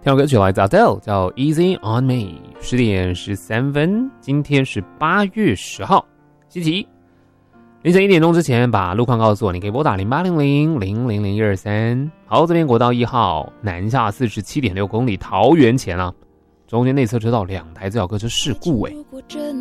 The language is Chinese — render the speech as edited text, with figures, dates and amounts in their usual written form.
听首歌曲来自 Adele 叫 Easy on Me。 10点13分，今天是8月10号星期一凌晨1点钟之前把路况告诉我，你可以拨打0800000123。好，这边国道1号南下 47.6 公里桃园前啊，中间内侧车道2台自小客车事故